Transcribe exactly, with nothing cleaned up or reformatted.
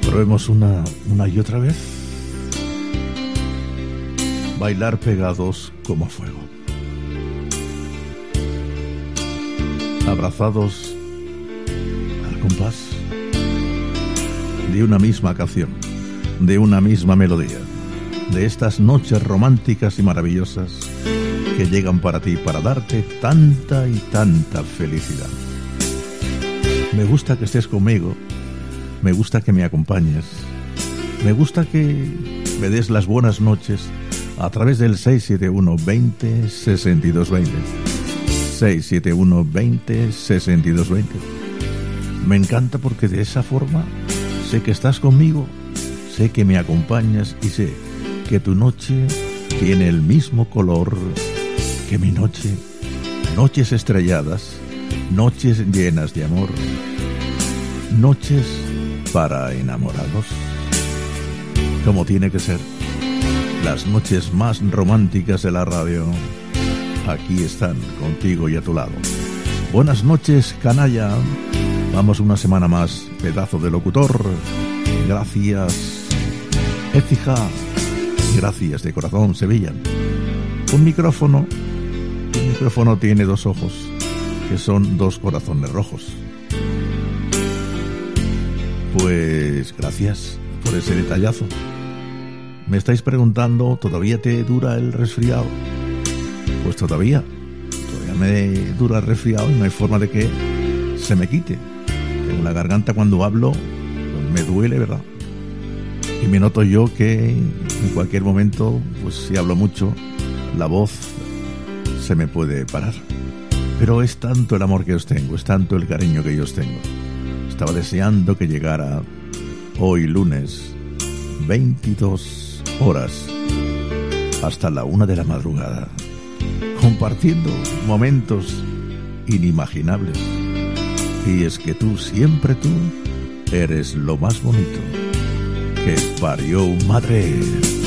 Probemos una, una y otra vez. Bailar pegados como a fuego. Abrazados al compás de una misma canción, de una misma melodía, de estas noches románticas y maravillosas que llegan para ti para darte tanta y tanta felicidad. Me gusta que estés conmigo, me gusta que me acompañes, me gusta que me des las buenas noches a través del seis siete uno, veinte, sesenta y dos veinte. seis siete uno, veinte, sesenta y dos veinte. Me encanta porque de esa forma sé que estás conmigo, sé que me acompañas y sé que tu noche tiene el mismo color que mi noche. Noches estrelladas, noches llenas de amor, noches para enamorados. Como tiene que ser. Las noches más románticas de la radio aquí están contigo y a tu lado. Buenas noches, canalla. Vamos una semana más, pedazo de locutor. Gracias, Écija. Gracias de corazón, Sevilla. Un micrófono. Un micrófono tiene dos ojos, que son dos corazones rojos. Pues gracias por ese detallazo. Me estáis preguntando, ¿todavía te dura el resfriado? Pues todavía, todavía me dura el resfriado y no hay forma de que se me quite. En la garganta cuando hablo pues me duele, ¿verdad? Y me noto yo que en cualquier momento, pues si hablo mucho, la voz se me puede parar. Pero es tanto el amor que os tengo, es tanto el cariño que yo os tengo. Estaba deseando que llegara hoy lunes veintidós horas hasta la una de la madrugada, compartiendo momentos inimaginables. Y es que tú, siempre tú, eres lo más bonito que parió madre.